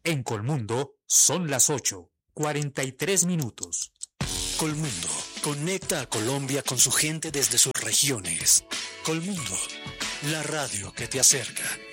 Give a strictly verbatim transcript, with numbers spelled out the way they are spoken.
En Colmundo son las ocho, cuarenta y tres minutos. Colmundo conecta a Colombia con su gente desde sus regiones. Colmundo, la radio que te acerca.